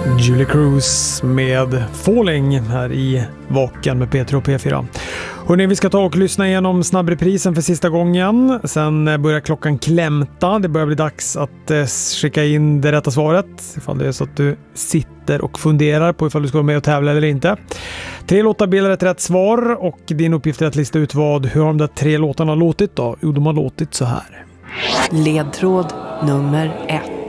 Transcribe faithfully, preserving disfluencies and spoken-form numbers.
Julie Cruz med Falling här i Vaken med P tre och P fyra. Hörrni, vi ska ta och lyssna igenom snabbreprisen för sista gången. Sen börjar klockan klämta. Det börjar bli dags att eh, skicka in det rätta svaret. Ifall det är så att du sitter och funderar på ifall du ska vara med och tävla eller inte. Tre låtar bildar ett rätt svar och din uppgift är att lista ut vad, hur har de där tre låtarna låtit då? Jo, de har låtit så här. Ledtråd nummer ett.